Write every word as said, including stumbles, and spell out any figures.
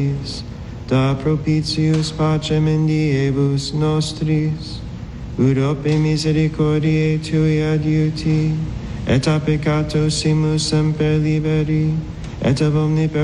da propitius pacem in diebus nostris, ut ope misericordiae tui adiuti, et a peccato simus semper liberi, et ab omni